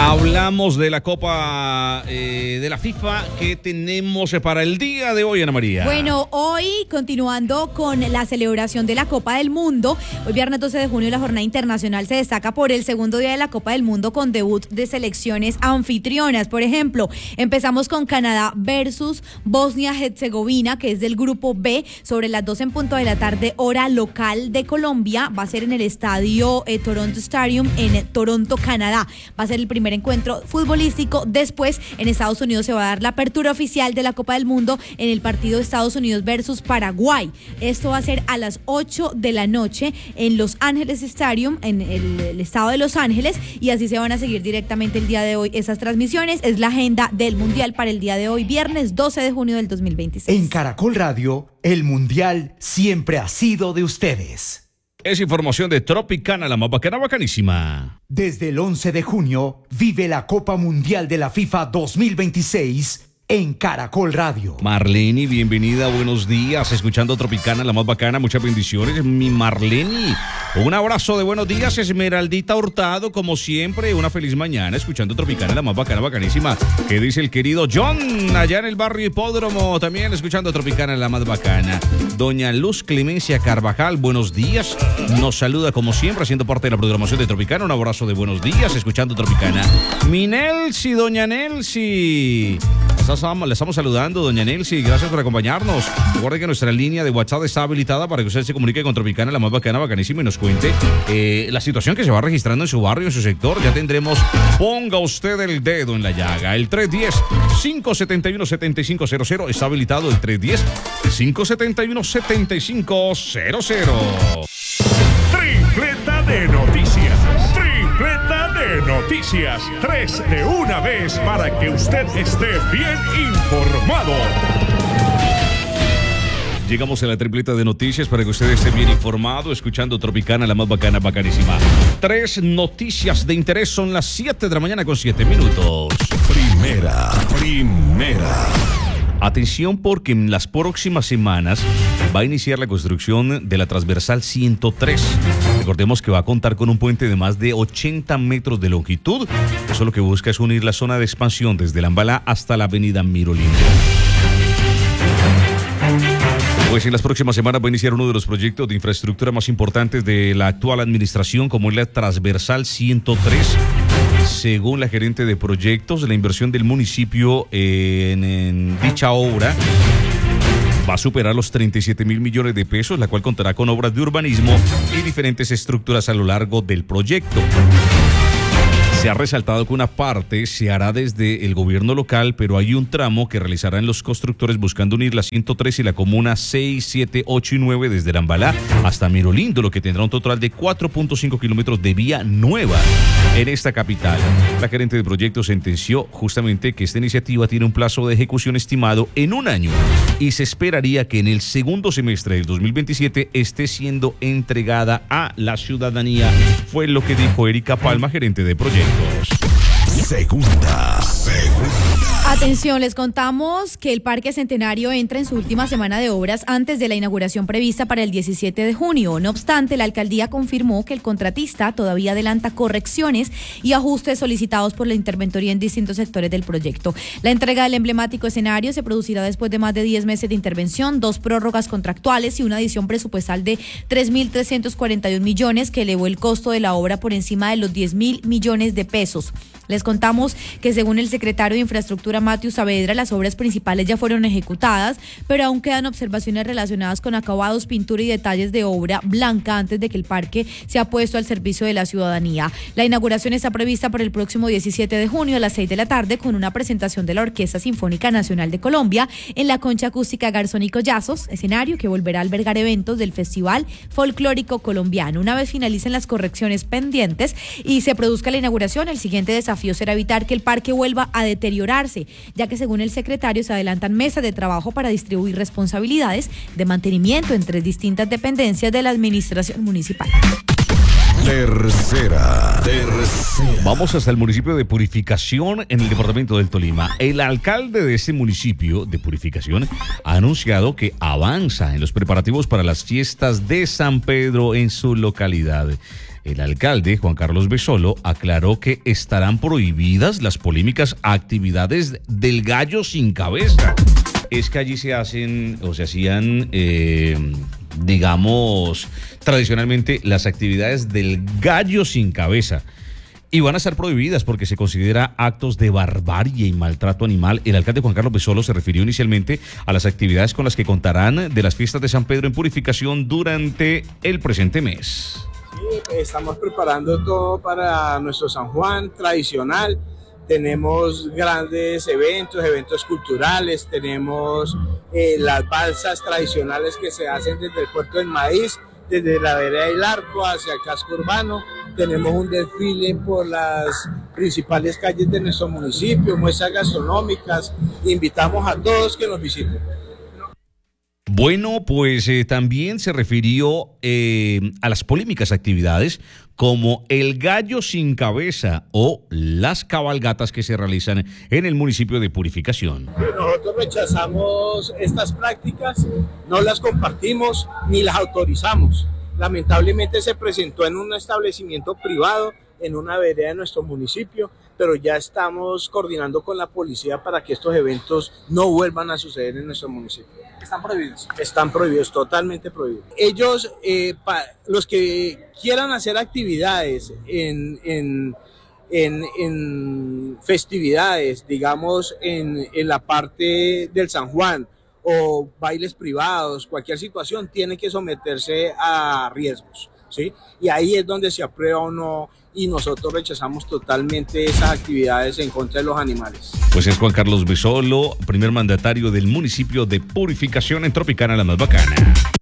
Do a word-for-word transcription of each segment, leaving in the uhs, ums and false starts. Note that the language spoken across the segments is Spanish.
Hablamos de la Copa eh, de la FIFA que tenemos para el día de hoy, Ana María. Bueno, hoy continuando con la celebración de la Copa del Mundo, hoy viernes doce de junio la jornada internacional se destaca por el segundo día de la Copa del Mundo con debut de selecciones anfitrionas. Por ejemplo, empezamos con Canadá versus Bosnia-Herzegovina, que es del grupo B, sobre las doce en punto de la tarde, hora local de Colombia. Va a ser en el estadio eh, Toronto Stadium en Toronto, Canadá. Va a ser el primer encuentro futbolístico. Después, en Estados Unidos se va a dar la apertura oficial de la Copa del Mundo en el partido de Estados Unidos versus Paraguay. Esto va a ser a las ocho de la noche en Los Ángeles Stadium, en el, el estado de Los Ángeles, y así se van a seguir directamente el día de hoy esas transmisiones. Es la agenda del Mundial para el día de hoy, viernes doce de junio del dos mil veintiséis. En Caracol Radio, el Mundial siempre ha sido de ustedes. Es información de Tropicana, la más bacana, bacanísima. Desde el once de junio, vive la Copa Mundial de la FIFA dos mil veintiséis en Caracol Radio. Marleni, bienvenida, buenos días, escuchando Tropicana, la más bacana, muchas bendiciones, mi Marleni. Un abrazo de buenos días, Esmeraldita Hurtado, como siempre, una feliz mañana, escuchando Tropicana, la más bacana, bacanísima. ¿Qué dice el querido John, allá en el barrio Hipódromo, también escuchando Tropicana, la más bacana? Doña Luz Clemencia Carvajal, buenos días, nos saluda como siempre, haciendo parte de la programación de Tropicana, un abrazo de buenos días, escuchando Tropicana. Mi Nelsi, doña Nelsi. Le estamos saludando, doña Nelsi, gracias por acompañarnos. Recuerde que nuestra línea de WhatsApp está habilitada para que usted se comunique con Tropicana, la más bacana, bacanísima, y nos cuente eh, la situación que se va registrando en su barrio, en su sector. Ya tendremos, ponga usted el dedo en la llaga. El tres uno cero, cinco siete uno, siete cinco cero cero está habilitado, el tres uno cero, cinco siete uno, siete cinco cero cero. Tripleta de noticias. Tripleta de noticias. Tres de una vez para que usted esté bien informado. Llegamos a la tripleta de noticias para que usted esté bien informado, escuchando Tropicana, la más bacana, bacanísima. Tres noticias de interés, son las siete de la mañana con siete minutos. Primera, primera. Atención, porque en las próximas semanas va a iniciar la construcción de la transversal ciento tres. Recordemos que va a contar con un puente de más de ochenta metros de longitud. Eso lo que busca es unir la zona de expansión desde Lambalá hasta la avenida Mirolindo. Pues en las próximas semanas va a iniciar uno de los proyectos de infraestructura más importantes de la actual administración, como es la transversal ciento tres. Según la gerente de proyectos, la inversión del municipio en, en dicha obra va a superar los treinta y siete mil millones de pesos, la cual contará con obras de urbanismo y diferentes estructuras a lo largo del proyecto. Se ha resaltado que una parte se hará desde el gobierno local, pero hay un tramo que realizarán los constructores buscando unir la ciento tres y la comuna seis, siete, ocho y nueve desde Lambalá hasta Mirolindo, lo que tendrá un total de cuatro punto cinco kilómetros de vía nueva en esta capital. La gerente de proyectos sentenció justamente que esta iniciativa tiene un plazo de ejecución estimado en un año y se esperaría que en el segundo semestre del dos mil veintisiete esté siendo entregada a la ciudadanía. Fue lo que dijo Erika Palma, gerente de proyectos. Segunda, segunda. Atención, les contamos que el Parque Centenario entra en su última semana de obras antes de la inauguración prevista para el diecisiete de junio. No obstante, la alcaldía confirmó que el contratista todavía adelanta correcciones y ajustes solicitados por la interventoría en distintos sectores del proyecto. La entrega del emblemático escenario se producirá después de más de diez meses de intervención, dos prórrogas contractuales y una adición presupuestal de tres mil trescientos cuarenta y un millones que elevó el costo de la obra por encima de los diez mil millones de pesos. Les contamos que según el secretario de Infraestructura Matthew Saavedra, las obras principales ya fueron ejecutadas, pero aún quedan observaciones relacionadas con acabados, pintura y detalles de obra blanca antes de que el parque sea puesto al servicio de la ciudadanía. La inauguración está prevista para el próximo diecisiete de junio a las seis de la tarde con una presentación de la Orquesta Sinfónica Nacional de Colombia en la Concha Acústica Garzón y Collazos, escenario que volverá a albergar eventos del Festival Folclórico Colombiano. Una vez finalicen las correcciones pendientes y se produzca la inauguración, el siguiente desafío será evitar que el parque vuelva a deteriorarse, ya que según el secretario se adelantan mesas de trabajo para distribuir responsabilidades de mantenimiento entre distintas dependencias de la administración municipal. Tercera, tercera. Vamos hasta el municipio de Purificación en el departamento del Tolima. El alcalde de ese municipio de Purificación ha anunciado que avanza en los preparativos para las fiestas de San Pedro en su localidad. El alcalde, Juan Carlos Besolo, aclaró que estarán prohibidas las polémicas actividades del gallo sin cabeza. Es que allí se hacen o se hacían, eh, digamos, tradicionalmente las actividades del gallo sin cabeza. Y van a estar prohibidas porque se considera actos de barbarie y maltrato animal. El alcalde Juan Carlos Besolo se refirió inicialmente a las actividades con las que contarán de las fiestas de San Pedro en Purificación durante el presente mes. Sí, estamos preparando todo para nuestro San Juan tradicional. Tenemos grandes eventos, eventos culturales, tenemos eh, las balsas tradicionales que se hacen desde el Puerto del Maíz, desde la vereda del Arco hacia el casco urbano. Tenemos un desfile por las principales calles de nuestro municipio, muestras gastronómicas. Invitamos a todos que nos visiten. Bueno, pues eh, también se refirió eh, a las polémicas actividades como el gallo sin cabeza o las cabalgatas que se realizan en el municipio de Purificación. Nosotros rechazamos estas prácticas, no las compartimos ni las autorizamos. Lamentablemente se presentó en un establecimiento privado, en una vereda de nuestro municipio, pero ya estamos coordinando con la policía para que estos eventos no vuelvan a suceder en nuestro municipio. ¿Están prohibidos? Están prohibidos, totalmente prohibidos. Ellos, eh, pa, los que quieran hacer actividades en, en, en, en festividades, digamos en, en la parte del San Juan, o bailes privados, cualquier situación, tiene que someterse a riesgos, ¿sí? Y ahí es donde se aprueba o no, y nosotros rechazamos totalmente esas actividades en contra de los animales. Pues es Juan Carlos Besolo, primer mandatario del municipio de Purificación en Tropicana, la más bacana.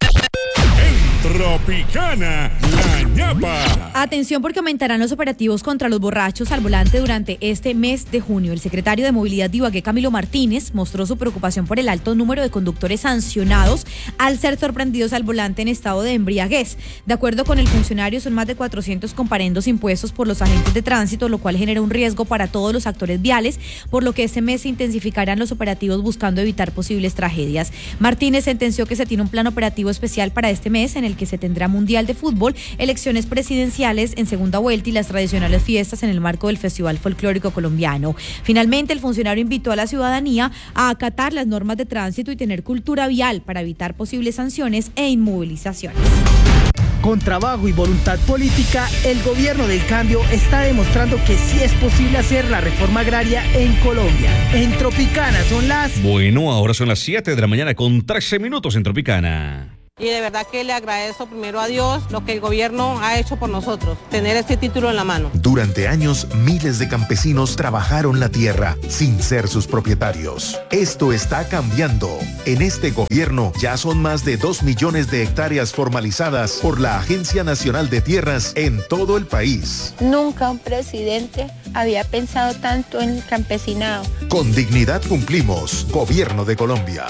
Tropicana, la ñapa. Atención porque aumentarán los operativos contra los borrachos al volante durante este mes de junio. El secretario de Movilidad de Ibagué, Camilo Martínez, mostró su preocupación por el alto número de conductores sancionados al ser sorprendidos al volante en estado de embriaguez. De acuerdo con el funcionario, son más de cuatrocientos comparendos impuestos por los agentes de tránsito, lo cual genera un riesgo para todos los actores viales, por lo que este mes se intensificarán los operativos buscando evitar posibles tragedias. Martínez sentenció que se tiene un plan operativo especial para este mes en el que se tendrá Mundial de Fútbol, elecciones presidenciales en segunda vuelta y las tradicionales fiestas en el marco del Festival Folclórico Colombiano. Finalmente, el funcionario invitó a la ciudadanía a acatar las normas de tránsito y tener cultura vial para evitar posibles sanciones e inmovilizaciones. Con trabajo y voluntad política, el gobierno del cambio está demostrando que sí es posible hacer la reforma agraria en Colombia. En Tropicana son las... Bueno, ahora son las siete de la mañana con trece minutos en Tropicana. Y de verdad que le agradezco primero a Dios lo que el gobierno ha hecho por nosotros, tener este título en la mano. Durante años, miles de campesinos trabajaron la tierra sin ser sus propietarios. Esto está cambiando. En este gobierno ya son más de dos millones de hectáreas formalizadas por la Agencia Nacional de Tierras en todo el país. Nunca un presidente había pensado tanto en el campesinado. Con dignidad cumplimos. Gobierno de Colombia.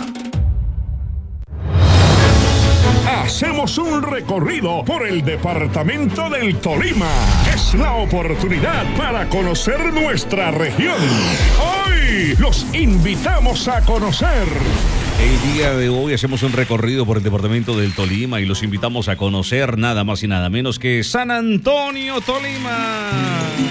Hacemos un recorrido por el departamento del Tolima. Es la oportunidad para conocer nuestra región. Hoy los invitamos a conocer. El día de hoy hacemos un recorrido por el departamento del Tolima y los invitamos a conocer nada más y nada menos que San Antonio, Tolima.